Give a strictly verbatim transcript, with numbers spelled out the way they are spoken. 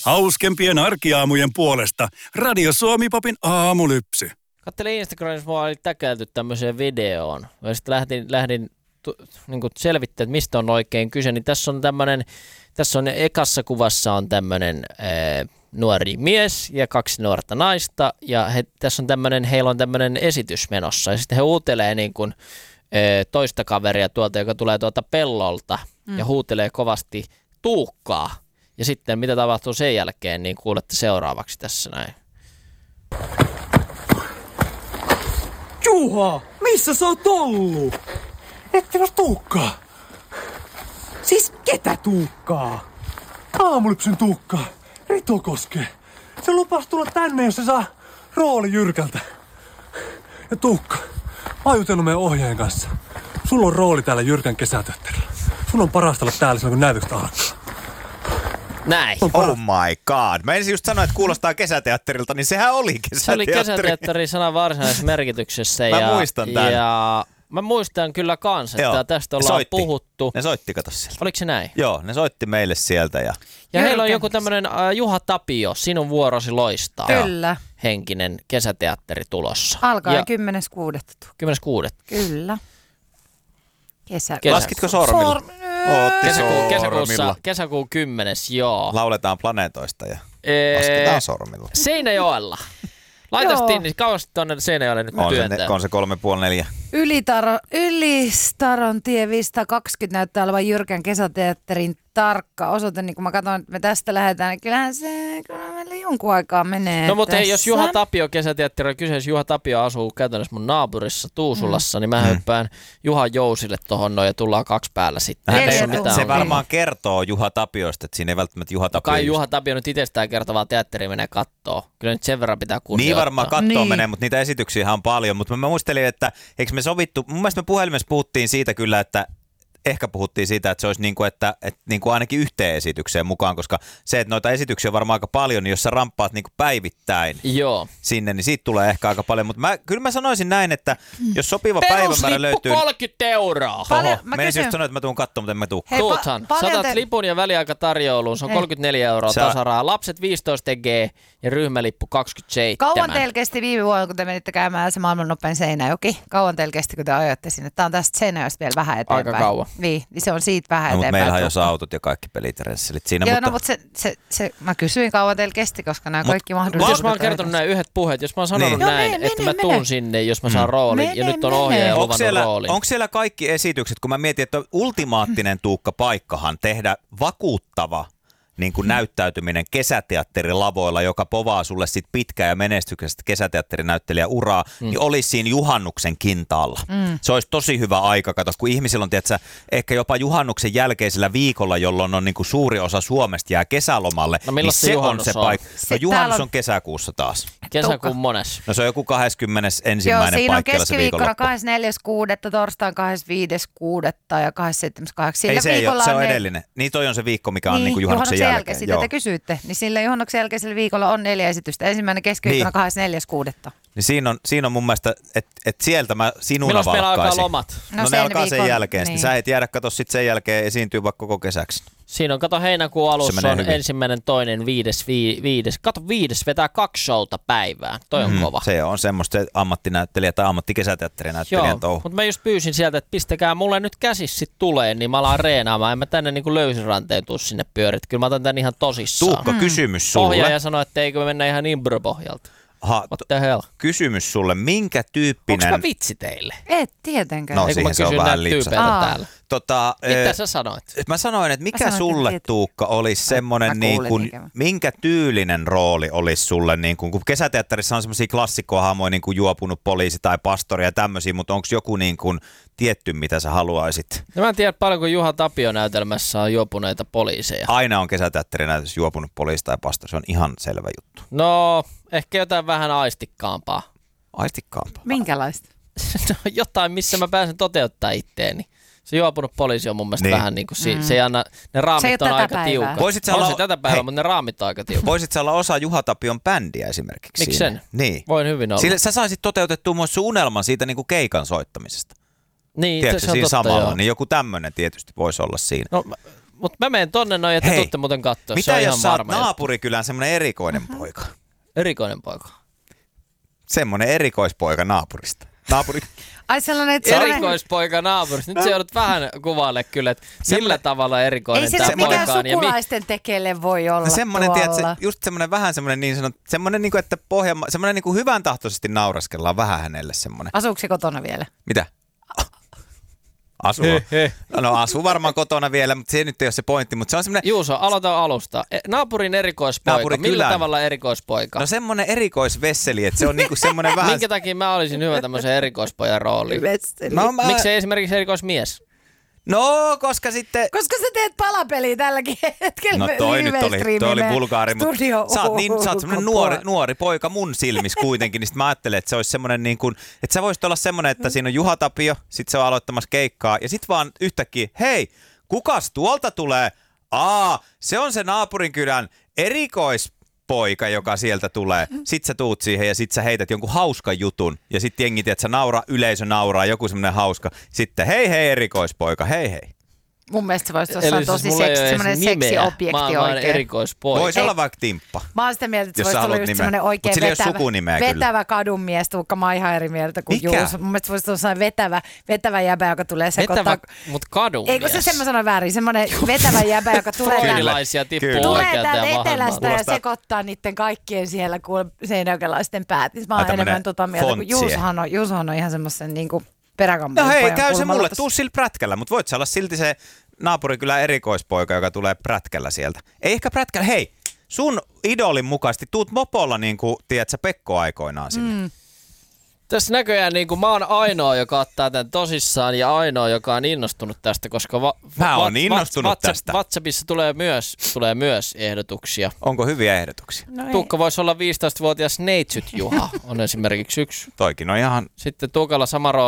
Hauskempien arkiaamujen puolesta Radio Suomi-popin aamulypsy. Kattelin Instagramissa, mua oli täkäilty tämmöiseen videoon. Ja sitten lähdin, lähdin tu, niin selvittämään, että mistä on oikein kyse. Niin tässä on tämmöinen, tässä on ekassa kuvassa on tämmöinen ää, nuori mies ja kaksi nuorta naista. Ja he, tässä on tämmöinen, heillä on tämmöinen esitys menossa. Ja sitten he huutelee niin kuin, ää, toista kaveria tuolta, joka tulee tuolta pellolta. Mm. Ja huutelee kovasti Tuukkaa. Ja sitten mitä tapahtuu sen jälkeen, niin kuulette seuraavaksi tässä näin. Juha, missä sä oot ollut? Ettekö Tuukkaa? Siis ketä Tuukkaa? Aamulypsyn Tuukkaa. Rito Koske. Se lupasi tulla tänne, jos se saa rooli Jyrkältä. Ja Tuukka, mä oon jutellut meidän ohjeen kanssa. Sulla on rooli täällä Jyrkän kesäteatterilla. Sun on parasta olla täällä silloin, kun näytökset alkaa. Näin. Oh my god. Mä ensin just sanoin, että kuulostaa kesäteatterilta, niin sehän oli kesäteatteri. Se oli kesäteatteri sanan varsinaisessa merkityksessä. Mä ja, muistan tämän. Ja mä muistan kyllä kans, että Joo, tästä ollaan soitti. puhuttu. Ne soitti, kato sieltä. Oliko se näin? Joo, ne soitti meille sieltä. Ja, ja Jyrkän. heillä on joku tämmönen uh, Juha Tapio, Sinun vuorosi loistaa. Kyllä. Henkinen kesäteatteri tulossa. Alkaa kymmenes kuudetta kymmenes kuudetta Kyllä. Kesä. Kesä. Laskitko sormilla? Sorm... Kesäkuu, kesäkuussa, kesäkuun kymmenes, joo. Lauletaan planeetoista ja Ee, lasketaan sormilla. Seinäjoella. Laitastiin, niin kauas tuonne Seinäjoelle nyt on työntää. Se, on se kolme puoli neljä. Ylitaro, Ylistaron tie viisisataakaksikymmentä näyttää olevan Jyrkän kesäteatterin tarkka osoite. Niin kun mä katson, että me tästä lähdetään, niin kyllähän se kyllä meille jonkun aikaa menee. No mutta tässä. hei, jos Juha Tapio kesäteatteri on kyseessä, Juha Tapio asuu käytännössä mun naapurissa Tuusulassa, mm. niin mä mm. hyppään Juha Jousille tohon noin ja tullaan kaksi päällä sitten. Hän ei, mitään se on. varmaan kertoo Juha Tapiosta, että siinä ei välttämättä Juha Tapio. Kai Juha Tapio nyt itsestään kertovaa teatteriin menee kattoo. Kyllä nyt sen verran pitää kunnioittaa. Niin varmaan kattoo niin. menee, mutta niitä esityksiä on paljon. Mutta mä muistelin, että eikö me sovittu, mun mielestä me puhelimessa puhuttiin siitä kyllä, että ehkä puhuttiin siitä, että se olisi niin kuin, että, että niin kuin ainakin yhteen esitykseen mukaan, koska se, että noita esityksiä on varmaan aika paljon, niin jos sä ramppaat niin kuin päivittäin Joo. sinne, niin siitä tulee ehkä aika paljon. Mutta mä, kyllä mä sanoisin näin, että jos sopiva päivämäärä löytyy... kolmekymmentä euroa. Paljon, Oho, menisin just sanoa, että mä tuun katsomaan, mutta en mä tuu. Hei, Tuuthan. pa- Saatat te... lipun ja väliaikatarjouluun. Se on Hei. kolmekymmentäneljä euroa Sä... tasaraa. Lapset viisitoista G ja ryhmälippu kaksikymmentäseitsemän. Kauan teillä kesti viime vuonna, kun te menitte käymään se maailman nopein Seinäjoki? Kauan teillä kesti, kun te ajoitte sinne? Tämä on tästä Seinäjoesta vielä vähän eteenpäin. Aika kauan. Niin, niin se on siitä vähän No, mutta eteenpäin. meillähän on autot ja kaikki pelit ja rensselit siinä. Joo, mutta... no mutta se, se, se, mä kysyin kauan teillä kesti, koska nämä Mut kaikki mahdollisuudet. Jos mä oon kertonut näin yhdet puheet, jos mä oon sanonut Niin. Joo, näin, mene, että mene, mä tuun mene. sinne, jos mä saan roolin, ja Mene, nyt on mene. ohjaaja Onko luvannut siellä, roolin. onko siellä kaikki esitykset, kun mä mietin, että ultimaattinen Tuukka paikkahan tehdä vakuuttava niin kuin näyttäytyminen kesäteatterilavoilla, joka povaa sulle sit pitkää ja menestyksestä kesäteatterinäyttelijäuraa, mm. niin olisi siinä juhannuksen kintaalla. Mm. Se olisi tosi hyvä aika, kato, kun ihmisillä on tiedätkö, ehkä jopa juhannuksen jälkeisellä viikolla, jolloin on niin kuin suuri osa Suomesta jää kesälomalle, No niin se se on juhannus se on? paikka. No Sitten juhannus täällä on... on kesäkuussa taas. Kesäkuun mones. No se on joku kahdeskymmenesensimmäinen Joo, siinä on paikkeilla se keskiviikkona viikonloppu. kahdeskymmenesneljäs kuudetta, torstain kahdeskymmenesviides kuudetta ja kahdeskymmenesseitsemäs kahdeksatta. Ei se ei ole, se on ne... edellinen. Niin toi on se viikko, mikä on niin, niin kuin juhannuksen juhannuksen jälkeen. jälkeen. Sitä te kysyitte. Niin sillä juhannuksen jälkeisellä viikolla on neljä esitystä. Ensimmäinen keskiviikkona Niin. kahdeskymmenesneljäs kuudetta. Niin siinä on, siinä on mun mielestä, että et sieltä mä sinuna Milloin meillä alkaa valkkaisin. lomat? No, no sen ne alkaa sen viikon, jälkeen. niin. Niin. Sä et jäädä katso sit sen jälkeen esiintyy vaikka koko kesäksi. Siinä on, kato, heinäkuun alussa on hyvin. ensimmäinen, toinen, viides, vi, viides. Kato, viides vetää kaksi showta päivään. Toi on Mm, kova. se on semmoista ammattinäyttelijä tai ammattikesäteatterinäyttelijän Joo, touhu. mutta mä just pyysin sieltä, että pistäkää mulle nyt käsis sit tulee, niin mä alan reenaamaan. En mä tänne niinku löysiranteen tuu sinne pyörit. Kyllä mä otan tän ihan tosissaan. Tuukka, mm. kysymys sulle. Ohjaaja sanoi, että eikö me mennä ihan impro-pohjalta. Ha, What the hell? kysymys sulle, minkä Onks tyyppinen... mä vitsi teille? Et tietenkään. No, Ei, kun mä siihen se on kysyn vähän näiltä lipsa. tyypeiltä Aa. täällä. Tota, Mitä ö, sä sanoit? Mä sanoin, että mikä sanoin, että sulle, tiedät. Tuukka, olisi semmoinen, mä niin kuulin kuin, ikävä. minkä tyylinen rooli olisi sulle, niin kuin, kun kesäteatterissa on semmoisia klassikkohahmoja, niin kuin juopunut poliisi tai pastori ja tämmöisiä, mutta onko joku niin kuin tietty, mitä sä haluaisit? No mä en tiedä paljon, kun Juha Tapio näytelmässä on juopuneita poliiseja. Aina on kesäteatterinäytössä juopunut poliisi tai pastori, se on ihan selvä juttu. No, ehkä jotain vähän aistikkaampaa. Aistikkaampaa. Minkälaista? No, jotain, missä mä pääsen toteuttaa itteeni. Se juopunut poliisi on mun mielestä Niin. vähän niin kuin, si- se ei anna, ne raamit ei on ole aika tätä tiukat. päivää. Voisit sä On olla- se tätä päivää, Hei. mutta ne raamit on aika tiukat. Voisit sä olla osa Juha Tapion bändiä esimerkiksi Miksi siinä? sen? Niin. Voin hyvin olla. Sillä sä saisit toteutettua myös sun unelman siitä niin kuin keikan soittamisesta. Niin, Tiedätkö, se on siinä totta, samalla, joo. niin joku tämmöinen tietysti voisi olla siinä. No, mä, Mutta mä menen tonne noin, että Hei, tuutte muuten katsoa. Mitä se on jos ihan sä oot varma juttu. naapurikylän semmonen erikoinen poika? Erikoinen poika. Semmonen erikoispoika naapurista. Naapuri... Ai sellainen, että sellainen... Erikoispoika naapurista. Nyt se joudut vähän kuvaille kyllä, että millä tavalla erikoinen Ei se tämä nyt mikään poika on. ja mi- sukulaisten tekele voi olla No semmoinen, tuolla. tiedätkö, just semmoinen vähän semmoinen niin sanot, semmoinen niinku, että pohjama, semmoinen niinku hyvän tahtoisesti nauraskellaan vähän hänelle semmoinen. Asuuko se kotona vielä? Mitä? Asuu. No asuu varmaan kotona vielä, mutta se nyt ei ole se pointti, mutta se on semmoinen... Juuso, aloita alusta. E, Naapurin erikoispoika. Naapurikylän. Millä tavalla erikoispoika? No semmoinen erikoisvesseli, että se on niinku semmoinen vähän... Minkä takia mä olisin hyvä tämmöisen erikoispojan rooliin? No, mä... Miksei esimerkiksi erikoismies? No, koska sitten... Koska sä teet palapeliä tälläkin hetkellä. No toi nyt oli, toi oli vulgaari, mutta sä oot, niin, sä oot semmoinen nuori, nuori poika mun silmissä kuitenkin, niin sit mä ajattelen, että se olisi semmoinen niin kuin, että sä voisit olla semmoinen, että siinä on Juha Tapio, sit se on aloittamassa keikkaa, ja sit vaan yhtäkkiä, hei, kukas tuolta tulee? Aa, se on se naapurin kylän erikoispoika, joka sieltä tulee. Sit sä tuut siihen ja sit sä heität jonkun hauskan jutun, ja sit jengi, että sä nauraa, yleisö nauraa, joku semmoinen hauska. Sitten hei hei erikoispoika, hei hei. Mun mielestä se voisi Eli olla siis tosi mulla ei seksi, ole edes semmoinen nimeä. seksiobjekti Mä oon vaan oikein. erikoispoika. Voisi olla vaikka Timppa. Mä oon sitä mieltä, että se Jos voisi sä olla haluat just nimeä. semmoinen Mut oikein sillä ei ole vetävä, sukunimeä kyllä. vetävä kadunmies, Tuukka. Mä oon ihan eri mieltä kuin Mikä? Juuso. Mun mielestä se voisi olla semmoinen vetävä, vetävä jäbä, joka tulee sekoittaa. Vetävä, mut kadun Eikö se semmoinen sanoa väärin? Semmoinen vetävä jäbä, joka tulee täältä, Freudinilaisia tippuu Kyllä. tulee oikealta täältä ja etelästä vasemmalta. ja Kuulostaa- sekoittaa niiden kaikkien siellä kuule seinäjokilaisten päät. Mä Ai oon tämmönen enemmän tota mieltä, kun fontsie. Juusohan on, Juusohan on ihan semmoisen niinku peräkammarin No hei, pojan käy se kulmalla mulle, tossa. tuu sillä prätkällä, mutta voit sä olla silti se naapurikylän erikoispoika, joka tulee prätkällä sieltä. Ei ehkä prätkällä, hei, sun idolin mukaisesti tuut mopolla niin kuin, tiedätkö, Pekko aikoinaan sinne. Mm. Tässä näköjään niin kuin mä oon ainoa, joka ottaa tämän tosissaan ja ainoa, joka on innostunut tästä, koska va- Mä oon va- innostunut WhatsApp, tästä. WhatsAppissa tulee myös, tulee myös ehdotuksia. Onko hyviä ehdotuksia? No ei. Tuukka voisi olla viisitoistavuotias neitsyt Juha, on esimerkiksi yksi. Toikin on ihan Sitten Tuukalla sama rooli